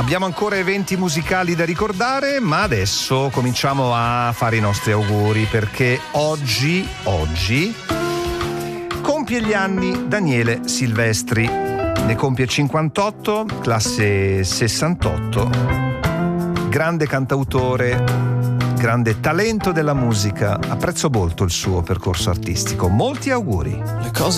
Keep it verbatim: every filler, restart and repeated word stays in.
Abbiamo ancora eventi musicali da ricordare, ma adesso cominciamo a fare i nostri auguri, perché oggi, oggi compie gli anni Daniele Silvestri. Ne compie cinquantotto, classe sessantotto. Grande cantautore, grande talento della musica. Apprezzo molto il suo percorso artistico. Molti auguri. Le cose